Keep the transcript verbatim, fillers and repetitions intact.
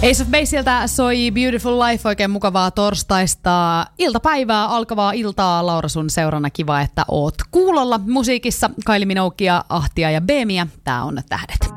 Ace of Baseltä soi Beautiful Life, oikein mukavaa torstaista iltapäivää, alkavaa iltaa. Laura, sun seurana, kiva, että oot kuulolla musiikissa. Kylie Minoguea, Ahtia ja Beemiä. Tää on Tähdet.